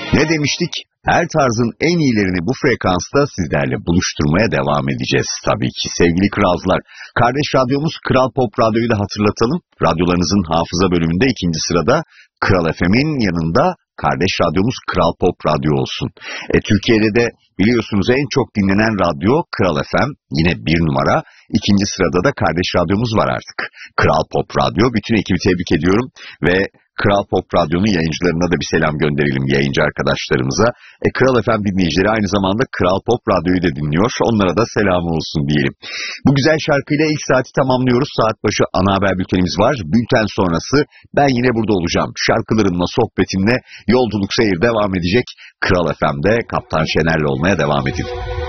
Ne demiştik? Her tarzın en iyilerini bu frekansta sizlerle buluşturmaya devam edeceğiz tabii ki sevgili kralcılar. Kardeş radyomuz Kral Pop Radyo'yu da hatırlatalım. Radyolarınızın hafıza bölümünde ikinci sırada Kral FM'in yanında kardeş radyomuz Kral Pop Radyo olsun. Türkiye'de de biliyorsunuz en çok dinlenen radyo Kral FM, yine bir numara. İkinci sırada da kardeş radyomuz var artık. Kral Pop Radyo. Bütün ekibi tebrik ediyorum ve Kral Pop Radyo'nun yayıncılarına da bir selam gönderelim, yayıncı arkadaşlarımıza. Kral FM dinleyicileri aynı zamanda Kral Pop Radyo'yu da dinliyor. Onlara da selam olsun diyelim. Bu güzel şarkıyla ilk saati tamamlıyoruz. Saat başı ana haber bültenimiz var. Bülten sonrası ben yine burada olacağım. Şarkılarımla, sohbetimle yolculuk seyir devam edecek. Kral FM'de Kaptan Şener'le olmaya devam edin.